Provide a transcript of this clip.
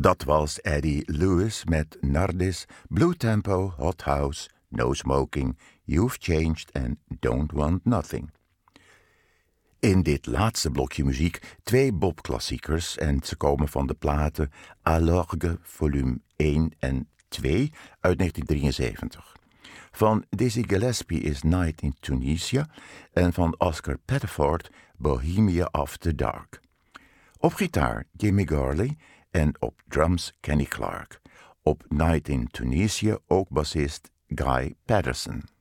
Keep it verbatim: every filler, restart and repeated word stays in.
Dat was Eddie Lewis met Nardis, Blue Tempo, Hot House, No Smoking, You've Changed en Don't Want Nothing. In dit laatste blokje muziek twee Bob-klassiekers en ze komen van de platen À l'Orgue volume één en twee uit negentien drieënzeventig. Van Dizzy Gillespie is Night in Tunisia en van Oscar Pettiford Bohemia After Dark. Op gitaar Jimmy Garley en op drums Kenny Clarke. Op Night in Tunisia ook bassist Guy Patterson.